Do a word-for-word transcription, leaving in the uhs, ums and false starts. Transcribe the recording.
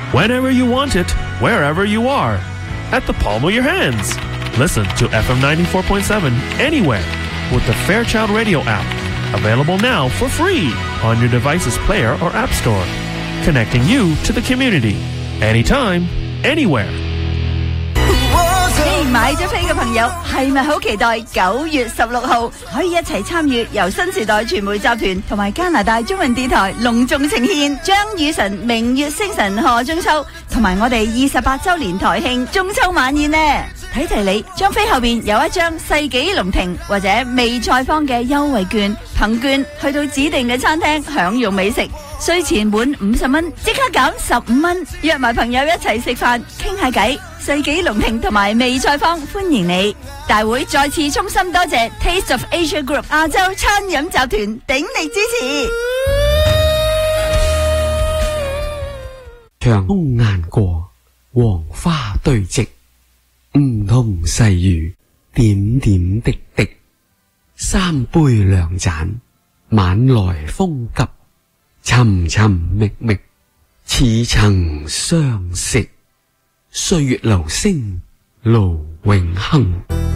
Whenever you want it, wherever you are, at the palm of your hands. Listen to F M ninety-four point seven anywhere with the Fairchild Radio app. Available now for free on your device's player or app store. Connecting you to the community. Anytime, anywhere. 既買咗飛嘅朋友，係咪好期待九月十六號可以一齊參與由新時代傳媒集團同埋加拿大中文電台隆重呈獻張雨晨明月星辰賀中秋，同埋我哋二十八週年台慶中秋晚宴呢？睇提你張飛後邊有一張世紀龍庭或者味菜坊嘅優惠券，憑券去到指定嘅餐廳享用美食，稅前滿五十蚊，即刻減十五蚊，約埋朋友一齊食飯傾下偈。世紀龍庭同埋味菜坊歡迎你，大會再次衷心多謝 Taste of Asia Group 亞洲餐飲集團鼎力支持。 長空雁過，黃花堆積，梧桐細雨，點點滴滴。三杯兩盞，晚來風急，尋尋覓覓，似曾相識。歲月留聲，路永恆。